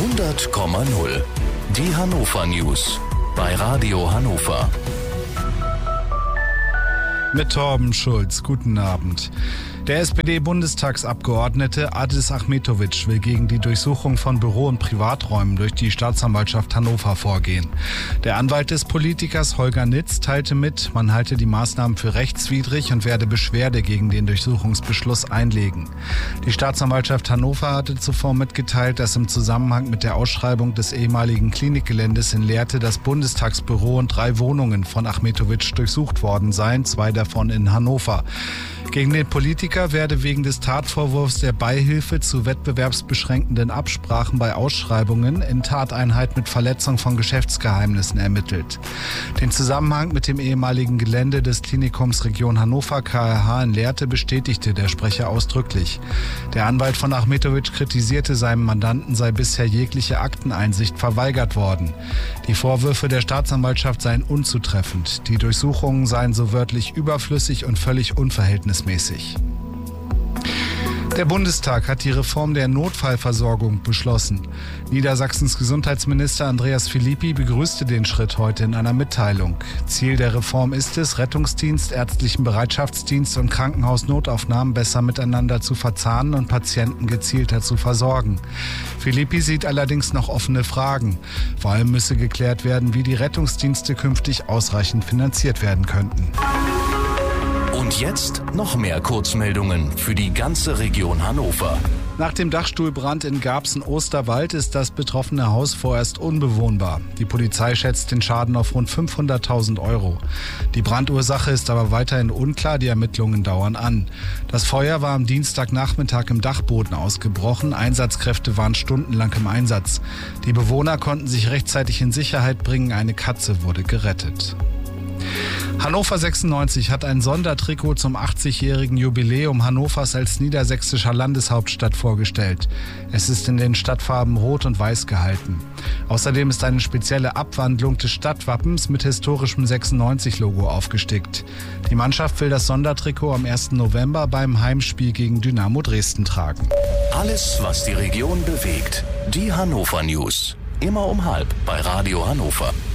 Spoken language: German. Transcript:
100,0. Die Hannover News bei Radio Hannover. Mit Torben Schulz. Guten Abend. Der SPD-Bundestagsabgeordnete Adis Achmetović will gegen die Durchsuchung von Büro- und Privaträumen durch die Staatsanwaltschaft Hannover vorgehen. Der Anwalt des Politikers Holger Nitz teilte mit, man halte die Maßnahmen für rechtswidrig und werde Beschwerde gegen den Durchsuchungsbeschluss einlegen. Die Staatsanwaltschaft Hannover hatte zuvor mitgeteilt, dass im Zusammenhang mit der Ausschreibung des ehemaligen Klinikgeländes in Lehrte das Bundestagsbüro und 3 Wohnungen von Achmetović durchsucht worden seien, 2 davon in Hannover. Gegen den Politiker werde wegen des Tatvorwurfs der Beihilfe zu wettbewerbsbeschränkenden Absprachen bei Ausschreibungen in Tateinheit mit Verletzung von Geschäftsgeheimnissen ermittelt. Den Zusammenhang mit dem ehemaligen Gelände des Klinikums Region Hannover KRH in Lehrte bestätigte der Sprecher ausdrücklich. Der Anwalt von Achmetović kritisierte, seinem Mandanten sei bisher jegliche Akteneinsicht verweigert worden. Die Vorwürfe der Staatsanwaltschaft seien unzutreffend. Die Durchsuchungen seien so wörtlich überflüssig und völlig unverhältnismäßig. Der Bundestag hat die Reform der Notfallversorgung beschlossen. Niedersachsens Gesundheitsminister Andreas Philippi begrüßte den Schritt heute in einer Mitteilung. Ziel der Reform ist es, Rettungsdienst, ärztlichen Bereitschaftsdienst und Krankenhausnotaufnahmen besser miteinander zu verzahnen und Patienten gezielter zu versorgen. Philippi sieht allerdings noch offene Fragen. Vor allem müsse geklärt werden, wie die Rettungsdienste künftig ausreichend finanziert werden könnten. Und jetzt noch mehr Kurzmeldungen für die ganze Region Hannover. Nach dem Dachstuhlbrand in Garbsen-Osterwald ist das betroffene Haus vorerst unbewohnbar. Die Polizei schätzt den Schaden auf rund 500.000 €. Die Brandursache ist aber weiterhin unklar, die Ermittlungen dauern an. Das Feuer war am Dienstagnachmittag im Dachboden ausgebrochen. Einsatzkräfte waren stundenlang im Einsatz. Die Bewohner konnten sich rechtzeitig in Sicherheit bringen, eine Katze wurde gerettet. Hannover 96 hat ein Sondertrikot zum 80-jährigen Jubiläum Hannovers als niedersächsischer Landeshauptstadt vorgestellt. Es ist in den Stadtfarben Rot und Weiß gehalten. Außerdem ist eine spezielle Abwandlung des Stadtwappens mit historischem 96-Logo aufgestickt. Die Mannschaft will das Sondertrikot am 1. November beim Heimspiel gegen Dynamo Dresden tragen. Alles, was die Region bewegt. Die Hannover News. Immer um 12:30 bei Radio Hannover.